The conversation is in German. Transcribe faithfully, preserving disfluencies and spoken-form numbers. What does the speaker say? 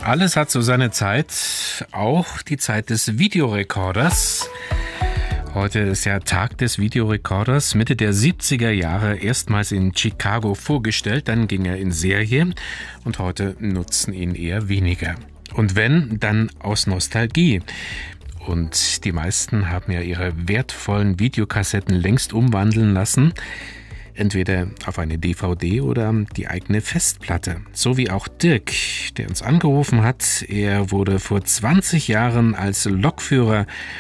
Alles hat so seine Zeit, auch die Zeit des Videorekorders. Heute ist ja Tag des Videorekorders, Mitte der siebziger Jahre erstmals in Chicago vorgestellt, dann ging er in Serie und heute nutzen ihn eher weniger. Und wenn, dann aus Nostalgie. Und die meisten haben ja ihre wertvollen Videokassetten längst umwandeln lassen, entweder auf eine D V D oder die eigene Festplatte. So wie auch Dirk, der uns angerufen hat. Er wurde vor zwanzig Jahren als Lokführer